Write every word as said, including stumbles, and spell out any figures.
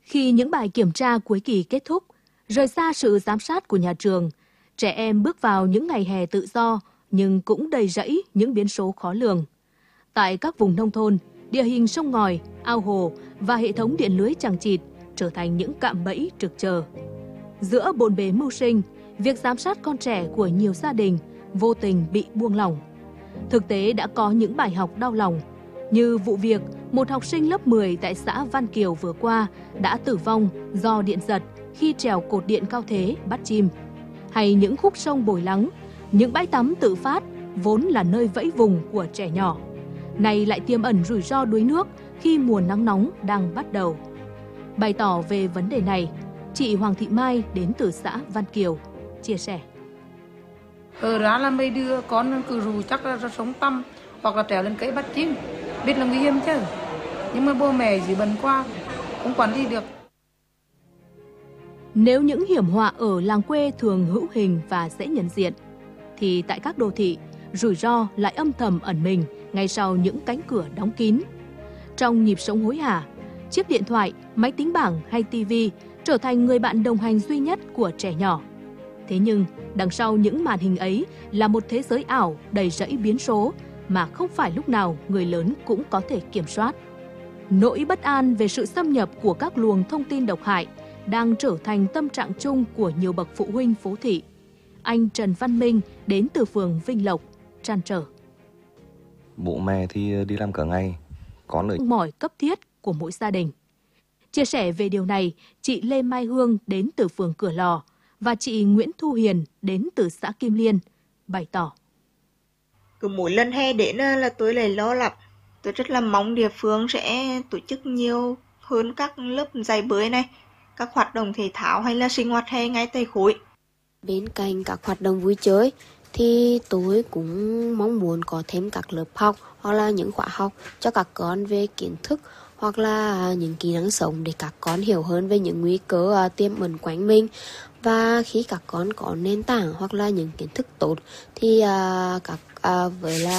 Khi những bài kiểm tra cuối kỳ kết thúc, rời xa sự giám sát của nhà trường, trẻ em bước vào những ngày hè tự do nhưng cũng đầy rẫy những biến số khó lường. Tại các vùng nông thôn, địa hình sông ngòi, ao hồ và hệ thống điện lưới chằng chịt trở thành những cạm bẫy trực chờ. Giữa bộn bề mưu sinh, việc giám sát con trẻ của nhiều gia đình vô tình bị buông lỏng. Thực tế đã có những bài học đau lòng, như vụ việc một học sinh lớp mười tại xã Văn Kiều vừa qua đã tử vong do điện giật khi trèo cột điện cao thế bắt chim, hay những khúc sông bồi lắng, những bãi tắm tự phát vốn là nơi vẫy vùng của trẻ nhỏ, nay lại tiềm ẩn rủi ro đuối nước khi mùa nắng nóng đang bắt đầu. Bày tỏ về vấn đề này, chị Hoàng Thị Mai đến từ xã Văn Kiều chia sẻ. Ở ra là mấy đứa con cứ rủ chắc là ra sống tăm hoặc là trèo lên cây bắt chim, biết là nguy hiểm chứ, nhưng mà bố mẹ chỉ bận qua, không quản lý được. Nếu những hiểm họa ở làng quê thường hữu hình và dễ nhận diện, thì tại các đô thị, rủi ro lại âm thầm ẩn mình ngay sau những cánh cửa đóng kín. Trong nhịp sống hối hả, chiếc điện thoại, máy tính bảng hay tivi trở thành người bạn đồng hành duy nhất của trẻ nhỏ. Thế nhưng, đằng sau những màn hình ấy là một thế giới ảo đầy rẫy biến số mà không phải lúc nào người lớn cũng có thể kiểm soát. Nỗi bất an về sự xâm nhập của các luồng thông tin độc hại đang trở thành tâm trạng chung của nhiều bậc phụ huynh phố thị. Anh Trần Văn Minh đến từ phường Vinh Lộc, trăn trở. Bố mẹ thì đi làm cả ngày, con ở mỏi cấp thiết của mỗi gia đình. Chia sẻ về điều này, chị Lê Mai Hương đến từ phường Cửa Lò và chị Nguyễn Thu Hiền đến từ xã Kim Liên bày tỏ. Cứ mỗi lần hè đến là tôi lại lo lắng. Tôi rất là mong địa phương sẽ tổ chức nhiều hơn các lớp dạy bơi này, các hoạt động thể thao hay là sinh hoạt hè ngay tại khối. Bên cạnh các hoạt động vui chơi thì tôi cũng mong muốn có thêm các lớp học hoặc là những khóa học cho các con về kiến thức hoặc là những kỹ năng sống để các con hiểu hơn về những nguy cơ tiềm ẩn quanh mình. Và khi các con có nền tảng hoặc là những kiến thức tốt thì uh, các uh, với là